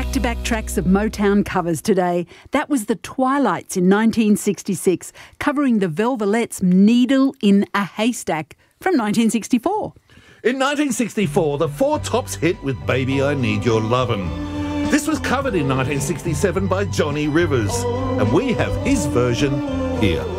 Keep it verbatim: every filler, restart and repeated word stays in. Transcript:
back-to-back tracks of Motown covers today. That was the Twilights in nineteen sixty-six, covering the Velvelettes' Needle in a Haystack from nineteen sixty-four. In nineteen sixty-four, the Four Tops hit with Baby I Need Your Lovin'. This was covered in nineteen sixty-seven by Johnny Rivers, and we have his version here.